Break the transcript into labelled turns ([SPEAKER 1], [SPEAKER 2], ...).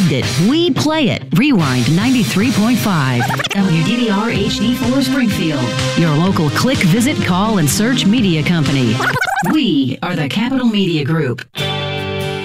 [SPEAKER 1] loved it. We play it. Rewind 93.5. WDVR HD4 Springfield. Your local click, visit, call, and search media company. We are the Capital Media Group.